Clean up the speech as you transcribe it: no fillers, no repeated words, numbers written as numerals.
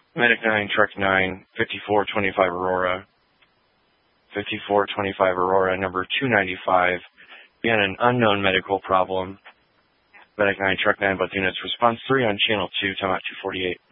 Medic 9, Truck 9, 5425 Aurora. 5425 Aurora, number 295. We had an unknown medical problem. Medic 9, Truck 9, both units. Response 3 on channel 2, timeout 248.